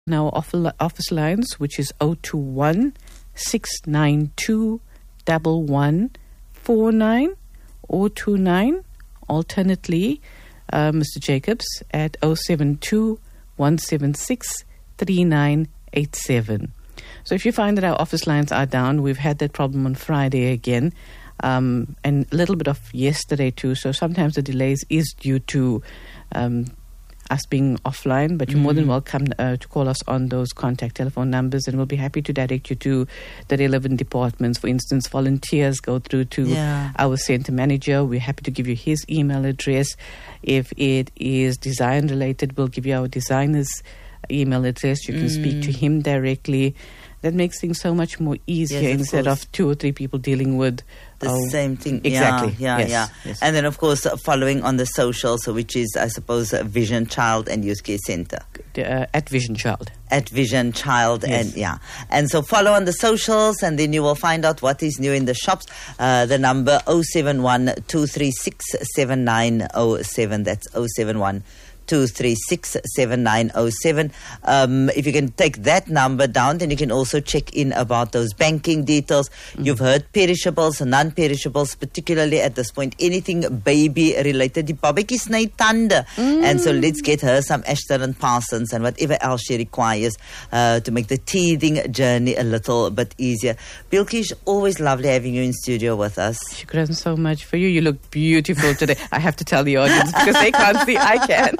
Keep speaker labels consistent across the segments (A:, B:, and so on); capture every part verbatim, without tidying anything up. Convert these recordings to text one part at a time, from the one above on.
A: Our office lines, which is zero two one, six nine two, one one four nine or two nine. Alternately, uh, Mister Jacobs at zero seven two, one seven six, three nine eight seven. So if you find that our office lines are down, we've had that problem on Friday again, um, and a little bit of yesterday too. So sometimes the delays is due to um, us being offline, but you're mm. more than welcome uh, to call us on those contact telephone numbers, and we'll be happy to direct you to the relevant departments. For instance, volunteers go through to
B: yeah.
A: our center manager. We're happy to give you his email address. If it is design related, we'll give you our designer's email address. You can mm. speak to him directly. That makes things so much more easier yes, instead of, of two or three people dealing with
B: the
A: oh,
B: same thing.
A: Exactly.
B: Yeah, yeah,
A: yes,
B: yeah.
A: Yes.
B: And then, of course, uh, following on the socials, which is, I suppose, uh, Vision Child and Youth Care Center.
A: Uh, at Vision Child.
B: At Vision Child,
A: yes.
B: and yeah. And so follow on the socials, and then you will find out what is new in the shops. Uh, the number zero seven one, two three six, seven nine zero seven. That's zero seven one. two three six, seven nine zero seven. Um, if you can take that number down, then you can also check in about those banking details. Mm-hmm. You've heard perishables and non-perishables, particularly at this point, anything baby-related. Die babatjie sny tande. Mm. And so let's get her some Ashton and Parsons and whatever else she requires uh, to make the teething journey a little bit easier. Bilkish, always lovely having you in studio with us.
A: Shukran so much for you. You look beautiful today. I have to tell the audience because they can't see, I can.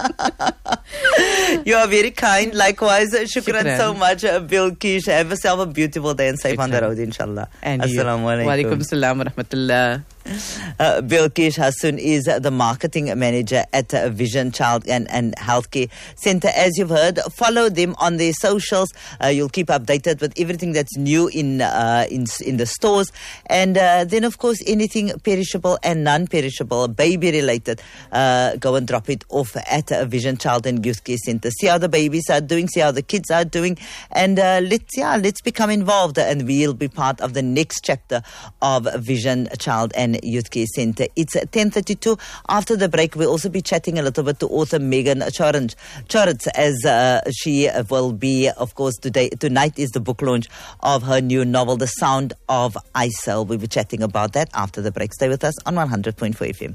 B: You are very kind. Likewise, shukran,
A: shukran.
B: so much, uh, Bilkish. Have yourself a beautiful day and safe shukran. On the road, inshallah.
A: And
B: Assalamu alaikum.
A: Wa alaikum salam wa rahmatullah.
B: Uh, Bilkish Hassoun is uh, the marketing manager at uh, Vision Child and, and Healthcare Center. As you've heard, follow them on their socials. Uh, you'll keep updated with everything that's new in uh, in, in the stores. And uh, then, of course, anything perishable and non-perishable, baby-related, uh, go and drop it off at uh, Vision Child and Youth Care Center. See how the babies are doing, see how the kids are doing, and uh, let's yeah, let's become involved, and we'll be part of the next chapter of Vision Child and Youth Care Center. It's ten thirty-two. After the break, we'll also be chatting a little bit to author Megan Choritz, Choritz as uh, she will be, of course, today. Tonight is the book launch of her new novel, The Sound of Isa. We'll be chatting about that after the break. Stay with us on one hundred point four F M.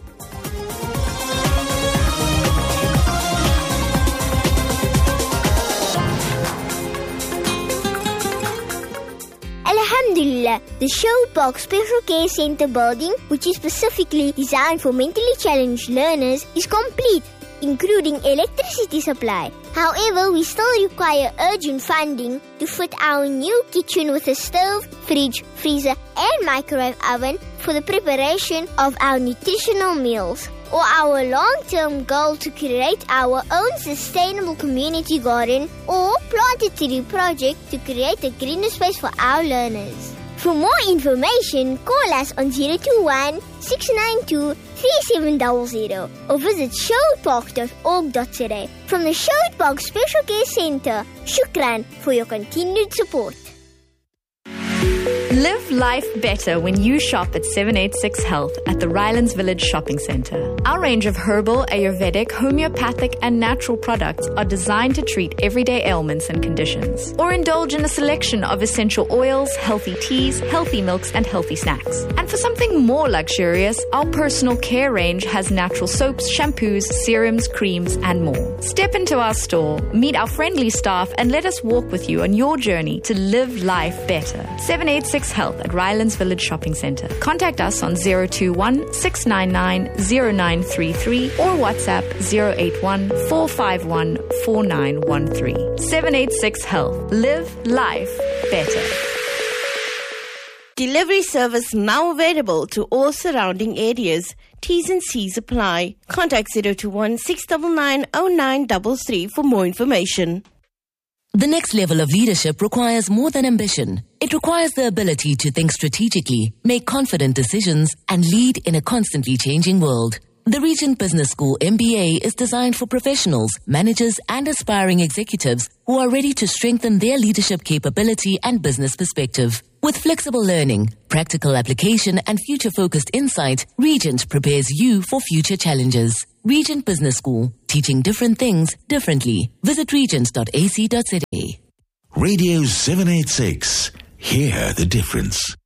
C: Alhamdulillah, the Showbox Special Care Center building, which is specifically designed for mentally challenged learners, is complete, including electricity supply. However, we still require urgent funding to fit our new kitchen with a stove, fridge, freezer, and microwave oven for the preparation of our nutritional meals. Or our long-term goal to create our own sustainable community garden, or Plant a Tree project to create a greener space for our learners. For more information, call us on zero two one, six nine two, three seven zero zero or visit showpark dot org dot za. From the Showpark Special Care Center, shukran for your continued support.
D: Live life better when you shop at seven eighty-six Health at the Rylands Village Shopping Centre. Our range of herbal, Ayurvedic, homeopathic and natural products are designed to treat everyday ailments and conditions. Or indulge in a selection of essential oils, healthy teas, healthy milks and healthy snacks. And for something more luxurious, our personal care range has natural soaps, shampoos, serums, creams and more. Step into our store, meet our friendly staff and let us walk with you on your journey to live life better. seven eighty-six Health at Rylands Village Shopping Centre. Contact us on zero two one, six nine nine, zero nine three three or WhatsApp zero eight one, four five one, four nine one three. seven eighty-six Health. Live life better.
E: Delivery service now available to all surrounding areas. T's and C's apply. Contact zero two one, six nine nine, zero nine three three for more information.
F: The next level of leadership requires more than ambition. It requires the ability to think strategically, make confident decisions, and lead in a constantly changing world. The Regent Business School M B A is designed for professionals, managers, and aspiring executives who are ready to strengthen their leadership capability and business perspective. With flexible learning, practical application, and future-focused insight, Regent prepares you for future challenges. Regent Business School, teaching different things differently. Visit regents dot a c dot z a.
G: Radio seven eighty-six. Hear the difference.